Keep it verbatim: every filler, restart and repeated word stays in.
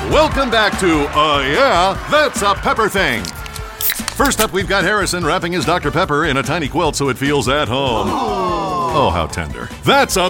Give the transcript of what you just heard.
Welcome back to, uh, yeah, That's a Pepper Thing. First up, we've got Harrison wrapping his Doctor Pepper in a tiny quilt so it feels at home. Oh, how tender. That's a